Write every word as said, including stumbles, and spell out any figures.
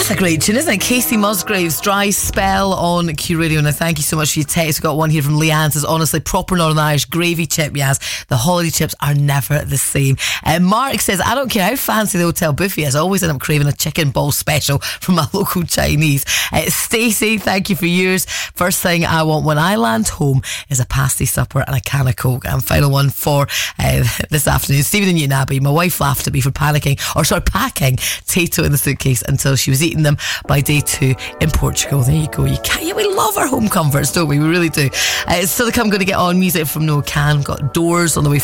That's a great tune, isn't it? Casey Musgraves, Dry Spell on Q Radio. Now, thank you so much for your text. We've got one here from Leanne. Says, honestly, proper Northern Irish gravy chip, yes. The holiday chips are never the same. Uh, Mark says, I don't care how fancy the hotel buffet is, I always end up craving a chicken ball special from my local Chinese. Uh, Stacey, thank you for yours. First thing I want when I land home is a pasty supper and a can of Coke. And final one for uh, this afternoon. Stephen in Newton Abbey. My wife laughed at me for panicking, or sorry, packing Tato in the suitcase until she was eating them by day two in Portugal. There you go. You can't, yeah, we love our home comforts, don't we? We really do. Uh, it's still to come. Going to get on music from Noah Can. Got Doors on the way